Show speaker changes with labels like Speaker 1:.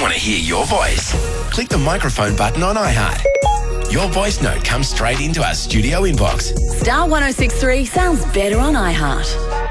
Speaker 1: want to hear your voice? Click the microphone button on iHeart. Your voice note comes straight into our studio inbox.
Speaker 2: Star 106.3 sounds better on iHeart.